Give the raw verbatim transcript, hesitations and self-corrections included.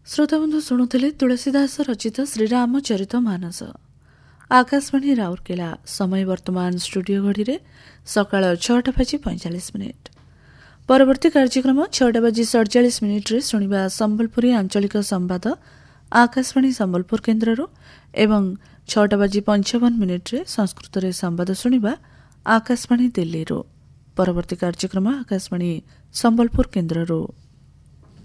ଶ୍ରୋତାବନ୍ଧୁ ଶୁଣୁଥିଲେ ତୁଳସୀଦାସ ରଚିତ ଶ୍ରୀରାମଚରିତ ମାନସ। ଆକାଶବାଣୀ ରାଉରକେଲା। ସମୟ ବର୍ତ୍ତମାନ ଷ୍ଟୁଡିଓ ଘଡ଼ିରେ ସକାଳ ଛଅଟା ବାଜି ପଇଁଚାଳିଶ ମିନିଟ୍। ପରବର୍ତ୍ତୀ କାର୍ଯ୍ୟକ୍ରମ ଛଅଟା ବାଜି ସଡ଼ଚାଳିଶ ମିନିଟ୍ରେ ଶୁଣିବା ସମ୍ବଲପୁରୀ ଆଞ୍ଚଳିକ ସମ୍ବାଦ ଆକାଶବାଣୀ ସମ୍ବଲପୁର କେନ୍ଦ୍ରରୁ ଏବଂ ଛଅଟା ବାଜି ପଞ୍ଚାବନ ମିନିଟ୍ରେ ସଂସ୍କୃତରେ ସମ୍ବାଦ ଶୁଣିବା ଆକାଶବାଣୀ ଦିଲ୍ଲୀରୁ। ପରବର୍ତ୍ତୀ କାର୍ଯ୍ୟକ୍ରମ ଆକାଶବାଣୀ ସମ୍ବଲପୁର କେନ୍ଦ୍ରରୁ।